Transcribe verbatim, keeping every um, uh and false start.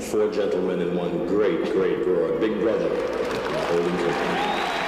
four gentlemen and one great, great broad. Big brother, holding company.